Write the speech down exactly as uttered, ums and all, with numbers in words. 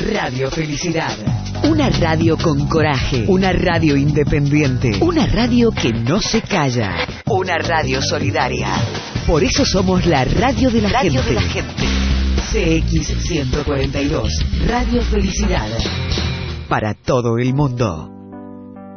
Radio Felicidad. Una radio con coraje. Una radio independiente. Una radio que no se calla. Una radio solidaria. Por eso somos la radio de la radio gente. De la gente. C X ciento cuarenta y dos. Radio Felicidad. Para todo el mundo.